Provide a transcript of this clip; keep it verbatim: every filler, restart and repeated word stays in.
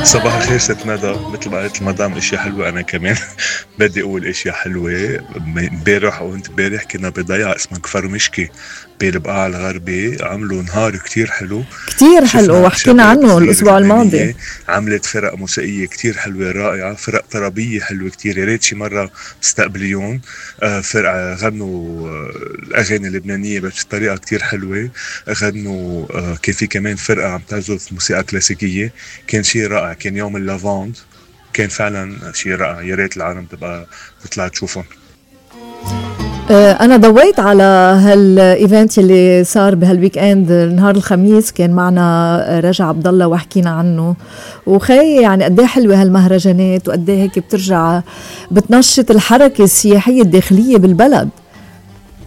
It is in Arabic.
صباح الخير ست ندى، مثل ما قالت المدام اشياء حلوه انا كمان بدي اقول اشياء حلوه. امبارح وانت امبارح كنا بضيعه اسمها كفر مشكي بالبقاع الغربي، عملوا نهار كتير حلو. كتير حلو شفنا وحكينا شباب عنه صغيره الأسبوع الماضي. لبنانيه عملت فرق موسيقيه كتير حلوه رائعه، فرق طربيه حلوه كتير، يا ريت شي مره تستقبليون. آه فرقه غنوا آه الاغاني اللبنانيه بس بطريقه كتير حلوه. غنوا آه كان في كمان فرقه عم تعزف موسيقى كلاسيكيه، كان شيء رائع. كان يوم اللافاند، كان فعلا شيء رائع، يا ريت العالم تبقى تطلع تشوفهم. آه، أنا ضويت على هالإيفنت اللي صار بهالويك إند نهار الخميس، كان معنا رجع عبد الله وحكينا عنه. وخي يعني قديه حلوة هالمهرجانات، وقديه هيك بترجع بتنشط الحركة السياحية الداخلية بالبلد.